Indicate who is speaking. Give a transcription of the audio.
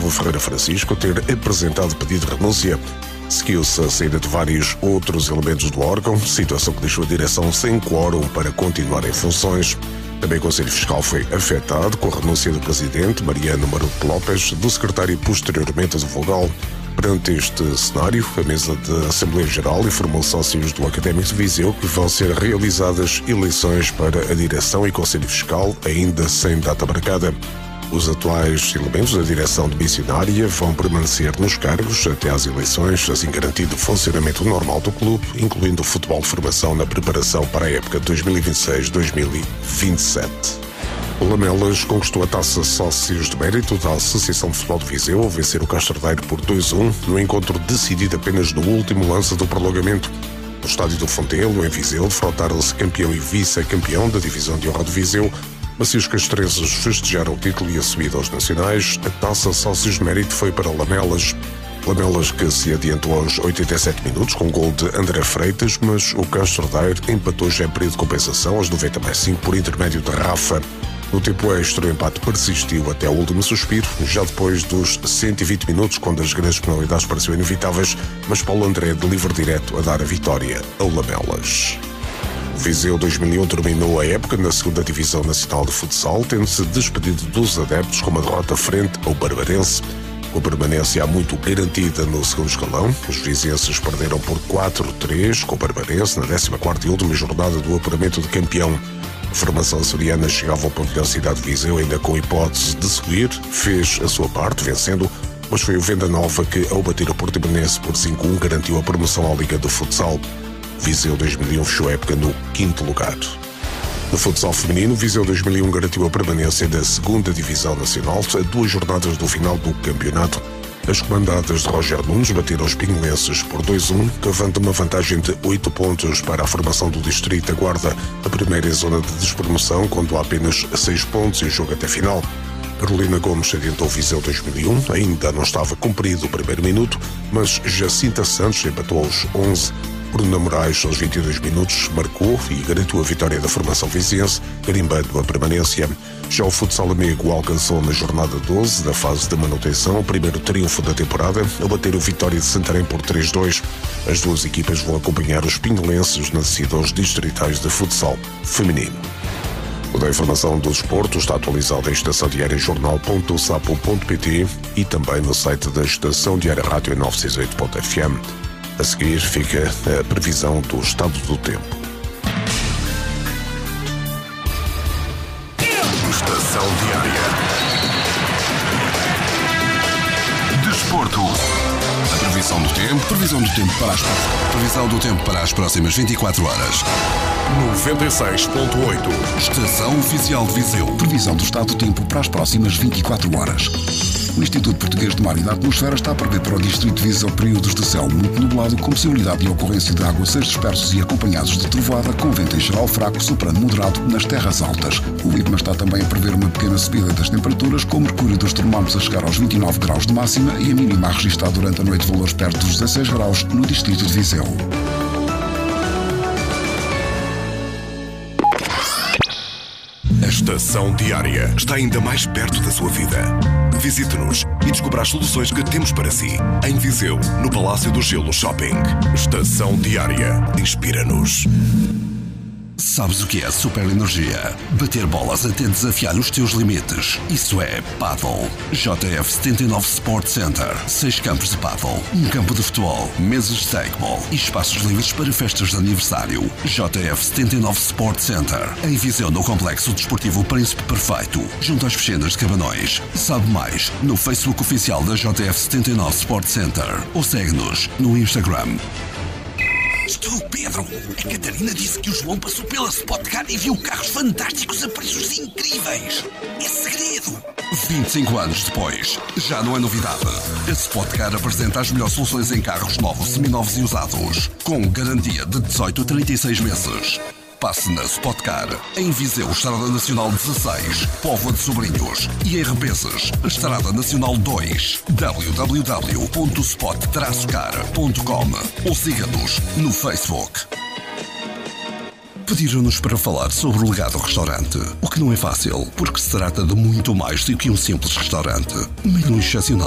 Speaker 1: Silva Ferreira Francisco ter apresentado pedido de renúncia. Seguiu-se a saída de vários outros elementos do órgão, situação que deixou a direção sem quórum para continuar em funções. Também o Conselho Fiscal foi afetado com a renúncia do presidente, Mariano Maruto Lopes, do secretário e posteriormente do vogal. Perante este cenário, a mesa da Assembleia Geral informou sócios do Académico de Viseu que vão ser realizadas eleições para a direção e Conselho Fiscal, ainda sem data marcada. Os atuais elementos da direção missionária vão permanecer nos cargos até às eleições, assim garantindo o funcionamento normal do clube, incluindo o futebol de formação na preparação para a época 2026-2027. O Lamelas conquistou a taça Sócios de Mérito da Associação de Futebol de Viseu ao vencer o Castordeiro por 2-1, no encontro decidido apenas no último lance do prolongamento. No estádio do Fontelo, em Viseu, defrontaram-se campeão e vice-campeão da Divisão de Honra de Viseu, mas se os castrenses festejaram o título e a subida aos nacionais, a taça Sócios de Mérito foi para Lamelas. Lamelas que se adiantou aos 87 minutos com um gol de André Freitas, mas o Castordeiro empatou já em período de compensação aos 90+5 por intermédio de Rafa. No tempo extra, o empate persistiu até ao último suspiro, já depois dos 120 minutos, quando as grandes penalidades pareciam inevitáveis, mas Paulo André de livre direto a dar a vitória ao Lamelas. O Viseu 2001 terminou a época na 2ª Divisão Nacional de Futsal, tendo-se despedido dos adeptos com uma derrota frente ao Barbarense. Com a permanência há muito garantida no segundo escalão, os vizienses perderam por 4-3 com o Barbarense na 14ª e última jornada do apuramento de campeão. A formação açoriana chegava ao pavilhão Cidade de Viseu ainda com a hipótese de subir, fez a sua parte, vencendo, mas foi o Venda Nova que, ao bater o Portimonense por 5-1, garantiu a promoção à Liga do Futsal. Viseu 2001 fechou a época no 5º lugar. No futsal feminino, Viseu 2001 garantiu a permanência da 2ª Divisão Nacional a 2 jornadas do final do campeonato. As comandadas de Roger Nunes bateram os pinguelenses por 2-1, cavando uma vantagem de 8 pontos para a formação do distrito. Aguarda a primeira zona de despromoção, quando há apenas 6 pontos e o jogo até final. Carolina Gomes adiantou Viseu 2001, ainda não estava cumprido o primeiro minuto, mas Jacinta Santos empatou aos 11. Bruna Moraes, aos 22 minutos, marcou e garantiu a vitória da formação viziense, carimbando a permanência. Já o futsal amigo alcançou na jornada 12 da fase de manutenção o primeiro triunfo da temporada, ao bater o Vitória de Santarém por 3-2. As duas equipas vão acompanhar os pinguelenses nas decisões distritais de futsal feminino. Toda a informação do desporto está atualizada em estaçãodiariajornal.sapo.pt e também no site da Estação Diária Rádio 968.fm. A seguir fica a previsão do estado do tempo.
Speaker 2: Estação Diária. Desporto. A previsão do tempo. Previsão do tempo para as próximas 24 horas.
Speaker 3: 96.8.
Speaker 2: Estação Oficial de Viseu. Previsão do estado do tempo para as próximas 24 horas. O Instituto Português do Mar e da Atmosfera está a prever para o Distrito de Viseu períodos de céu muito nublado, com possibilidade de ocorrência de aguaceiros dispersos e acompanhados de trovoada, com vento em geral fraco, soprano moderado nas terras altas. O IPMA está também a prever uma pequena subida das temperaturas, com o mercúrio dos termómetros a chegar aos 29 graus de máxima e a mínima a registrar durante a noite valores perto dos 16 graus no Distrito de Viseu.
Speaker 3: A Estação Diária está ainda mais perto da sua vida. Visite-nos e descubra as soluções que temos para si. Em Viseu, no Palácio do Gelo Shopping. Estação Diária. Inspira-nos.
Speaker 2: Sabes o que é super energia? Bater bolas até desafiar os teus limites. Isso é paddle. JF 79 Sport Center. 6 campos de paddle, um campo de futebol, mesas de stackball e espaços livres para festas de aniversário. JF 79 Sport Center. Em Viseu, no Complexo Desportivo Príncipe Perfeito, junto às piscinas de Cabanões. Sabe mais no Facebook oficial da JF 79 Sport Center ou segue-nos no Instagram.
Speaker 4: Estou Pedro. A Catarina disse que o João passou pela Spotcar e viu carros fantásticos a preços incríveis. É segredo.
Speaker 2: 25 anos depois, já não é novidade. A Spotcar apresenta as melhores soluções em carros novos, seminovos e usados, com garantia de 18 a 36 meses. Passe na Spotcar, em Viseu, Estrada Nacional 16, Póvoa de Sobrinhos, e em Rebenses, Estrada Nacional 2, www.spot-car.com ou siga-nos no Facebook. Pediram-nos para falar sobre o Legado Restaurante, o que não é fácil, porque se trata de muito mais do que um simples restaurante. Menu excepcional